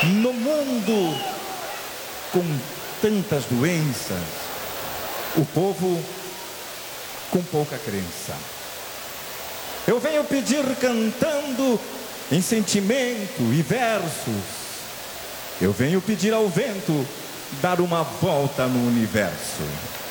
No mundo com tantas doenças, o povo com pouca crença. Eu venho pedir cantando em sentimento e versos. Eu venho pedir ao vento dar uma volta no universo.